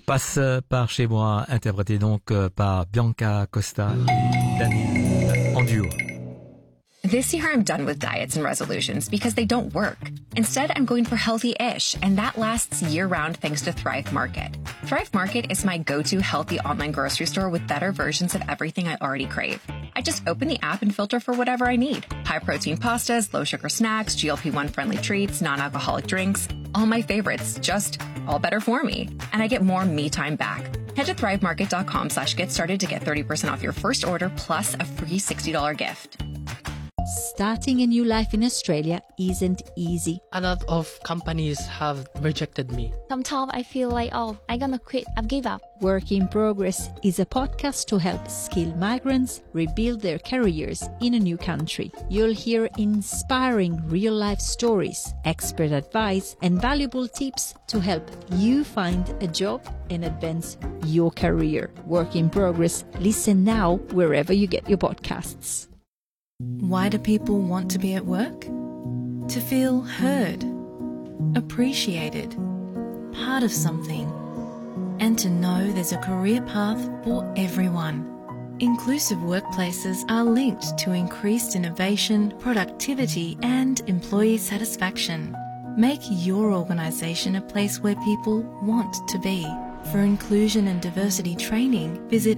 Passe par chez moi, interprété donc par Bianca Costa et Daniel en duo. This year, I'm done with diets and resolutions because they don't work. Instead, I'm going for healthy-ish, and that lasts year-round thanks to Thrive Market. Thrive Market is my go-to healthy online grocery store with better versions of everything I already crave. I just open the app and filter for whatever I need. High-protein pastas, low-sugar snacks, GLP-1 friendly treats, non-alcoholic drinks. All my favorites, just all better for me. And I get more me time back. Head to thrivemarket.com/get started to get 30% off your first order plus a free $60 gift. Starting a new life in Australia isn't easy. A lot of companies have rejected me. Sometimes I feel like, I'm gonna quit, I've give up. Work in Progress is a podcast to help skilled migrants rebuild their careers in a new country. You'll hear inspiring real-life stories, expert advice, and valuable tips to help you find a job and advance your career. Work in Progress. Listen now wherever you get your podcasts. Why do people want to be at work? To feel heard, appreciated, part of something, and to know there's a career path for everyone. Inclusive workplaces are linked to increased innovation, productivity, and employee satisfaction. Make your organisation a place where people want to be. For inclusion and diversity training, visit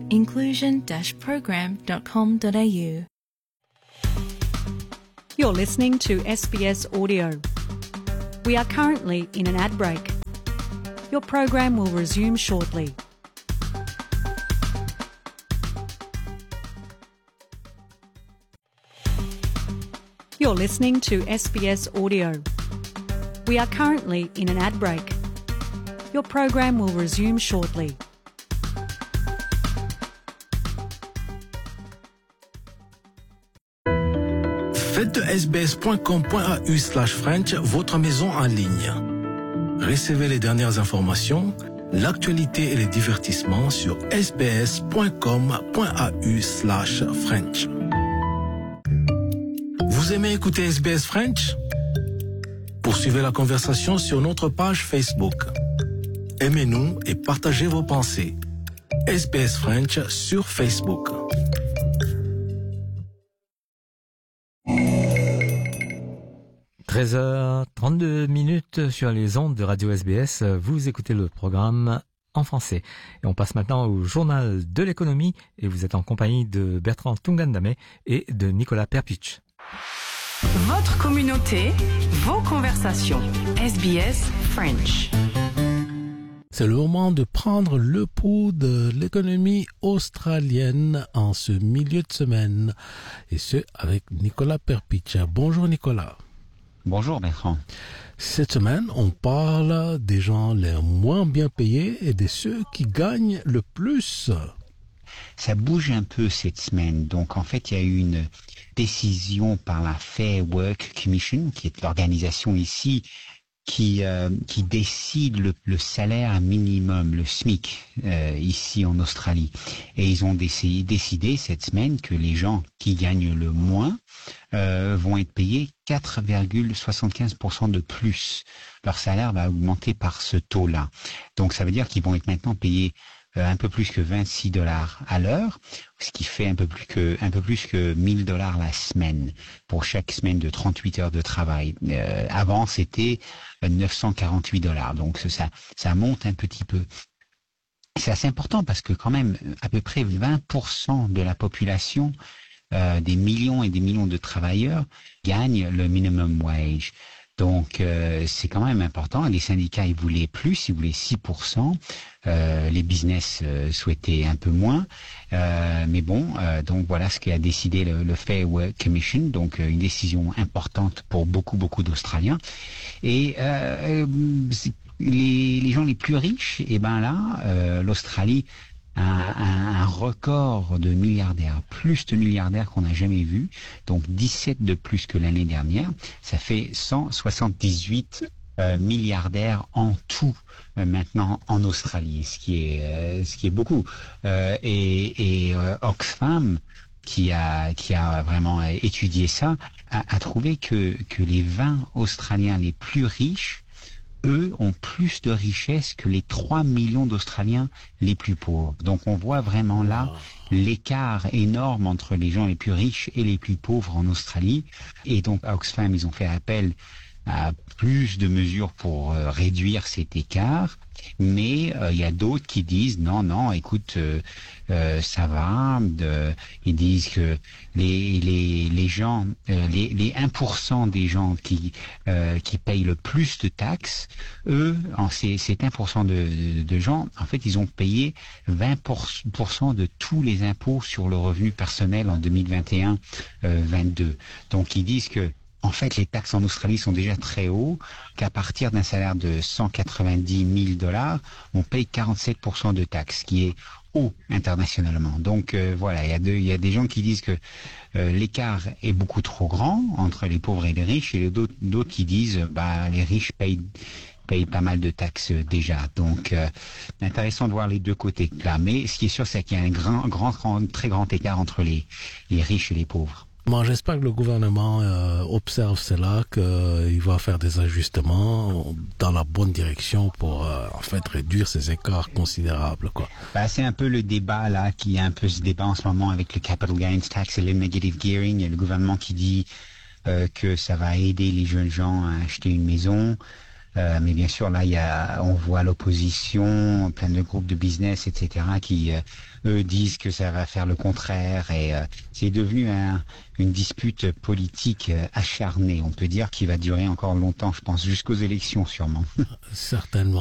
inclusion-program.com.au. You're listening to SBS Audio. We are currently in an ad break. Your program will resume shortly. You're listening to SBS Audio. We are currently in an ad break. Your program will resume shortly. Faites de sbs.com.au/French votre maison en ligne. Recevez les dernières informations, l'actualité et les divertissements sur sbs.com.au/French. Vous aimez écouter SBS French? Poursuivez la conversation sur notre page Facebook. Aimez-nous et partagez vos pensées. SBS French sur Facebook. – 13h32 sur les ondes de Radio SBS. Vous écoutez le programme en français. Et on passe maintenant au journal de l'économie et vous êtes en compagnie de Bertrand Tungandame et de Nicolas Perpich. Votre communauté, vos conversations. SBS French. C'est le moment de prendre le pouls de l'économie australienne en ce milieu de semaine. Et ce, avec Nicolas Perpich. Bonjour Nicolas. Bonjour Bertrand. Cette semaine, on parle des gens les moins bien payés et de ceux qui gagnent le plus. Ça bouge un peu cette semaine. Donc en fait, il y a eu une décision par la Fair Work Commission, qui est l'organisation ici qui décide le salaire minimum, le SMIC, ici en Australie. Et ils ont décidé cette semaine que les gens qui gagnent le moins vont être payés 4,75% de plus. Leur salaire va augmenter par ce taux-là. Donc ça veut dire qu'ils vont être maintenant payés un peu plus que $26 à l'heure, ce qui fait un peu plus que $1,000 la semaine pour chaque semaine de 38 heures de travail. Avant, c'était $948. Donc ça monte un petit peu. C'est assez important parce que quand même, à peu près 20% de la population, des millions et des millions de travailleurs gagnent le minimum wage. Donc c'est quand même important. Les syndicats, ils voulaient plus, ils voulaient 6%. Les business souhaitaient un peu moins. Mais bon, donc voilà ce qu'a décidé le Fair Work Commission. Donc une décision importante pour beaucoup d'Australiens. Et les gens les plus riches, et ben là, l'Australie un record de milliardaires, plus de milliardaires qu'on n'a jamais vu, donc 17 de plus que l'année dernière. Ça fait 178 milliardaires en tout maintenant en Australie, ce qui est beaucoup. Et Oxfam, qui a vraiment étudié ça, a trouvé que les 20 Australiens les plus riches eux ont plus de richesses que les 3 millions d'Australiens les plus pauvres. Donc on voit vraiment là l'écart énorme entre les gens les plus riches et les plus pauvres en Australie. Et donc à Oxfam, ils ont fait appel à plus de mesures pour réduire cet écart. Mais il y a d'autres qui disent non, écoute, ça va. Ils disent que les gens, les 1% des gens qui payent le plus de taxes, eux, ces 1% de gens, en fait, ils ont payé 20% de tous les impôts sur le revenu personnel en 2021-22. Donc ils disent que en fait, les taxes en Australie sont déjà très hauts, qu'à partir d'un salaire de 190 000 $, on paye 47% de taxes, ce qui est haut internationalement. Donc voilà, il y a des gens qui disent que l'écart est beaucoup trop grand entre les pauvres et les riches, et d'autres qui disent les riches payent pas mal de taxes déjà. Donc intéressant de voir les deux côtés là. Mais ce qui est sûr, c'est qu'il y a un très grand écart entre les riches et les pauvres. Moi, j'espère que le gouvernement observe cela, qu'il va faire des ajustements dans la bonne direction pour en fait réduire ces écarts considérables, quoi. C'est un peu le débat là, qui a un peu ce débat en ce moment avec le capital gains tax et le negative gearing. Il y a le gouvernement qui dit que ça va aider les jeunes gens à acheter une maison. Mais bien sûr, là, on voit l'opposition, plein de groupes de business, etc., qui, eux, disent que ça va faire le contraire. Et c'est devenu une dispute politique acharnée. On peut dire qu'il va durer encore longtemps, je pense, jusqu'aux élections, sûrement. Certainement.